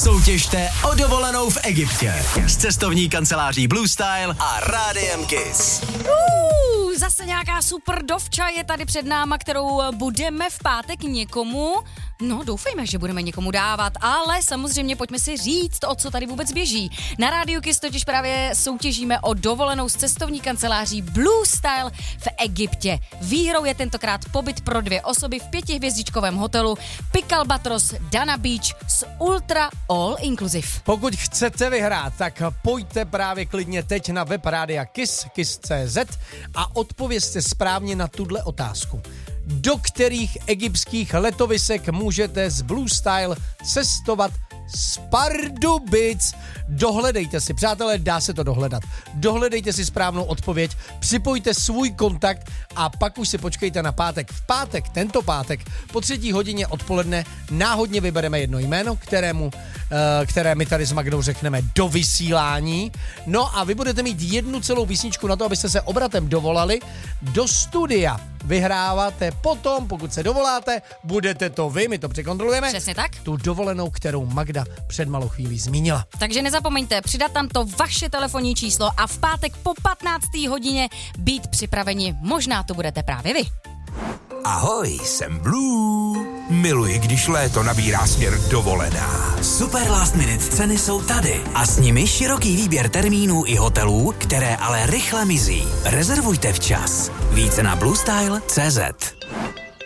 Soutěžte o dovolenou v Egyptě s cestovní kanceláří Blue Style a Rádiem Kiss. Zase nějaká super dovča je tady před náma, kterou budeme v pátek někomu, doufejme, že budeme někomu dávat, ale samozřejmě pojďme si říct, o co tady vůbec běží. Na Rádiu Kiss totiž právě soutěžíme o dovolenou s cestovní kanceláří Blue Style v Egyptě. Výhrou je tentokrát pobyt pro 2 osoby v 5hvězdičkovém hotelu Pic Albatros Dana Beach s Ultra All Inclusive. Pokud chcete vyhrát, tak pojďte právě klidně teď na web Rádia Kiss, kiss.cz a odpovězte správně na tuhle otázku. Do kterých egyptských letovisek můžete z Blue Style cestovat z Pardubic? Dohledejte si, přátelé, dá se to dohledat. Dohledejte si správnou odpověď, připojte svůj kontakt a pak už si počkejte na pátek. V pátek, tento pátek, po 3 hodině odpoledne náhodně vybereme jedno jméno, které my tady s Magdou řekneme do vysílání. No a vy budete mít jednu celou písničku na to, abyste se obratem dovolali do studia. Vyhráváte potom, pokud se dovoláte, budete to vy, my to překontrolujeme. Přesně tak. Tu dovolenou, kterou Magda před malou chvílí zmínila. Takže nezapomeňte přidat tam to vaše telefonní číslo a v pátek po 15. hodině být připraveni. Možná to budete právě vy. Ahoj, jsem Blue. Miluji, když léto nabírá směr dovolená. Super last minute ceny jsou tady a s nimi široký výběr termínů i hotelů, které ale rychle mizí. Rezervujte včas. Více na bluestyle.cz.